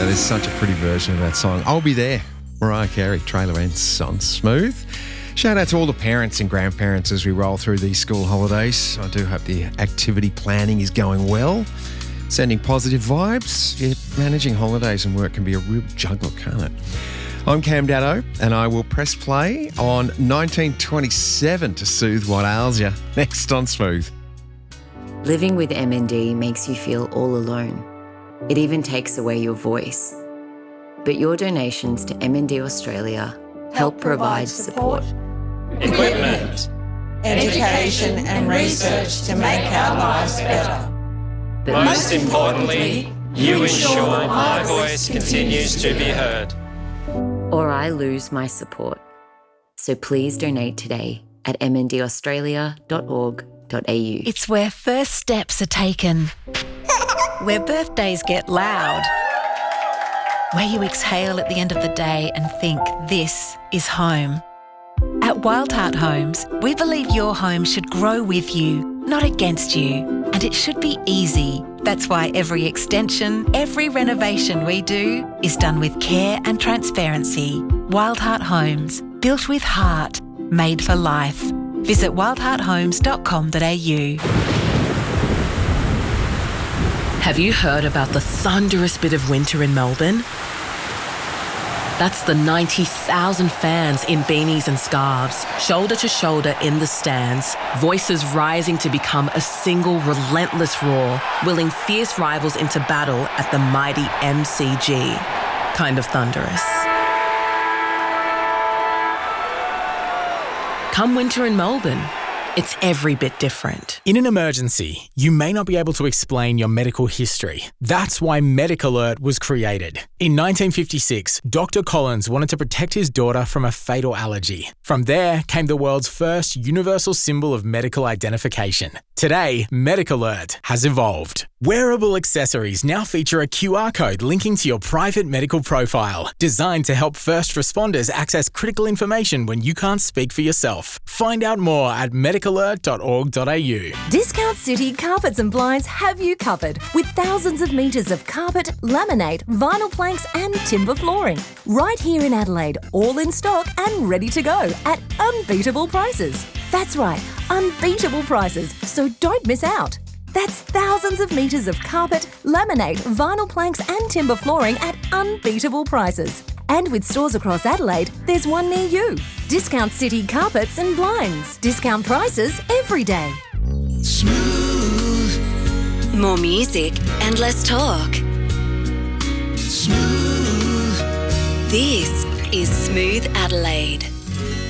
That is such a pretty version of that song. I'll Be There, Mariah Carey, Trailer Ends on Smooth. Shout out to all the parents and grandparents as we roll through these school holidays. I do hope the activity planning is going well. Sending positive vibes. Yeah, managing holidays and work can be a real juggler, can't it? I'm Cam Daddo, and I will press play on 1927 to soothe what ails you. Next on Smooth. Living with MND makes you feel all alone. It even takes away your voice. But your donations to MND Australia help provide support, equipment, education and research to make our lives better. but Most importantly, you ensure my voice continues to be heard. or I lose my support. So please donate today at mndaustralia.org.au. It's where first steps are taken, where birthdays get loud, where you exhale at the end of the day and think this is home. At Wild Heart Homes, we believe your home should grow with you, not against you, and it should be easy. That's why every extension, every renovation we do is done with care and transparency. Wild Heart Homes, built with heart, made for life. Visit wildhearthomes.com.au. Have you heard about the thunderous bit of winter in Melbourne? That's the 90,000 fans in beanies and scarves, shoulder to shoulder in the stands, voices rising to become a single relentless roar, willing fierce rivals into battle at the mighty MCG. Kind of thunderous. Come winter in Melbourne, it's every bit different. In an emergency, you may not be able to explain your medical history. That's why Medic Alert was created. In 1956, Dr. Collins wanted to protect his daughter from a fatal allergy. From there came the world's first universal symbol of medical identification. Today, Medic Alert has evolved. Wearable accessories now feature a QR code linking to your private medical profile, designed to help first responders access critical information when you can't speak for yourself. Find out more at medicalert.org.au. Discount City Carpets and Blinds have you covered with thousands of metres of carpet, laminate, vinyl planks and timber flooring. Right here in Adelaide, all in stock and ready to go at unbeatable prices. That's right, unbeatable prices, so don't miss out. That's thousands of metres of carpet, laminate, vinyl planks and timber flooring at unbeatable prices. And with stores across Adelaide, there's one near you. Discount City Carpets and Blinds. Discount prices every day. Smooth. More music and less talk. Smooth. This is Smooth Adelaide.